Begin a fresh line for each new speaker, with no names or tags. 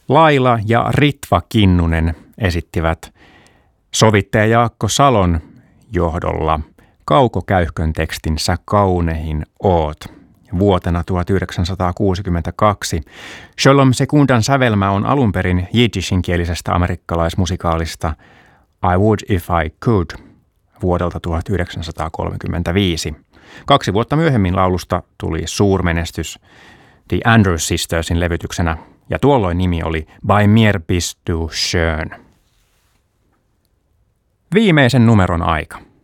Laila ja Ritva Kinnunen esittivät sovittaja Jaakko Salon johdolla Kauko-Käyhkön tekstin Sä kaunehin oot vuotena 1962. Sholom Sekundan sävelmä on alun perin jiddishinkielisestä amerikkalaismusikaalista I Would If I Could vuodelta 1935. 2 vuotta myöhemmin laulusta tuli suurmenestys The Andrews Sistersin levytyksenä, ja tuolloin nimi oli Bei mir bist du schön. Viimeisen numeron aika.